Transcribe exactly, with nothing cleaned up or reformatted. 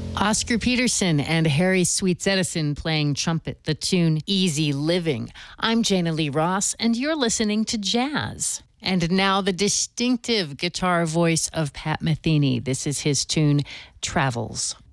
Oscar Peterson and Harry Sweets Edison playing trumpet, the tune Easy Living. I'm Jana Lee Ross, and you're listening to Jazz. And now the distinctive guitar voice of Pat Metheny. This is his tune, Travels.